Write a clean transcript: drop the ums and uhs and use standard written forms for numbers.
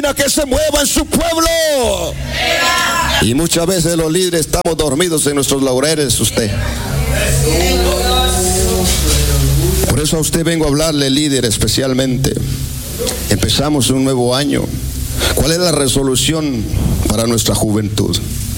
que se mueva en su pueblo. Y muchas veces los líderes estamos dormidos en nuestros laureles. Usted. Por eso a usted vengo a hablarle, líder, especialmente. Empezamos un nuevo año. ¿Cuál es la resolución para nuestra juventud?